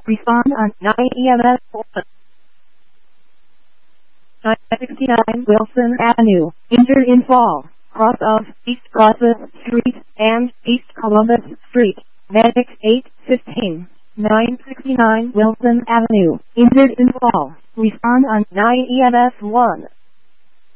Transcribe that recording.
Respond on 9 EMS 969 Wilson Avenue. Injured in fall. Cross of East Columbus Street and East Columbus Street. Medic 815. 969 Wilson Avenue. Injured in fall. Respond on 9 EMS 1.